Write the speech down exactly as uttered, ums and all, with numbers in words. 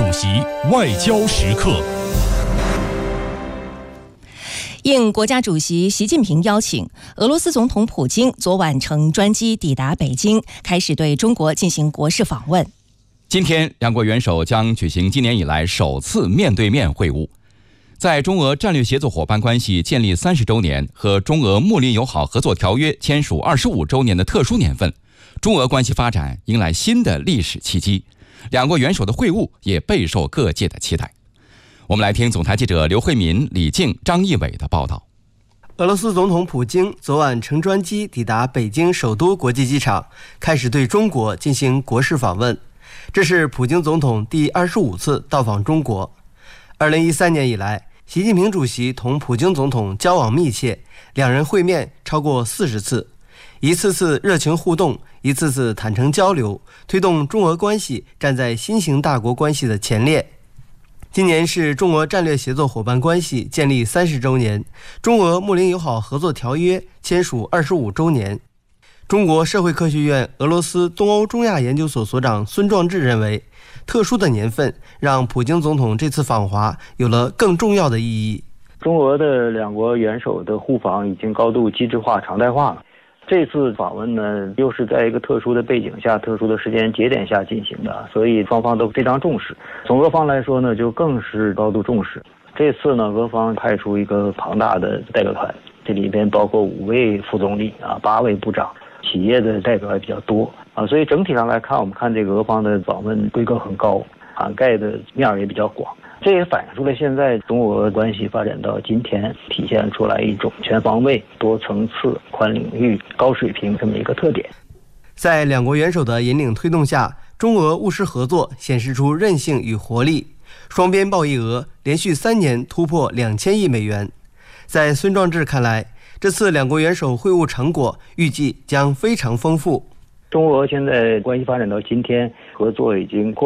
主席外交时刻。 应国家主席习近平邀请，俄罗斯总统普京昨晚乘专机抵达北京，开始对中国进行国事访问。 今天，两国元首将举行今年以来首次面对面会晤。在中俄战略协作伙伴关系建立三十周年和中俄睦邻友好合作条约签署二十五周年的特殊年份，中俄关系发展迎来新的历史契机。两国元首的会晤也备受各界的期待。我们来听总台记者刘慧敏、李静、张义伟的报道。 俄罗斯总统普京昨晚乘专机抵达北京首都国际机场，开始对中国进行国事访问。这是普京总统第二十五次到访中国。二零一三年以来，习近平主席同普京总统交往密切，两人会面超过四十次，一次次热情互动，一次次坦诚交流，推动中俄关系站在新型大国关系的前列。今年是中俄战略协作伙伴关系建立三十周年，中俄睦邻友好合作条约签署二十五周年。中国社会科学院俄罗斯东欧中亚研究所所长孙壮志认为，特殊的年份让普京总统这次访华有了更重要的意义。 中俄的两国元首的互访已经高度机制化、常态化了。这次访问呢，又是在一个特殊的背景下、特殊的时间节点下进行的，所以双方都非常重视。从俄方来说呢，就更是高度重视。这次呢，俄方派出一个庞大的代表团，这里边包括五位副总理啊、八位部长，企业的代表也比较多啊，所以整体上来看，我们看这个俄方的访问规格很高，涵盖的面儿也比较广。这也反映出了现在中俄关系发展到今天，体现出来一种全方位、多层次、宽领域、高水平这么一个特点。 在两国元首的引领推动下，中俄务实合作显示出韧性与活力，双边贸易额连续三年突破两千亿美元。在孙壮志看来，这次两国元首会晤成果预计将非常丰富。 中俄现在关系发展到今天，合作已经过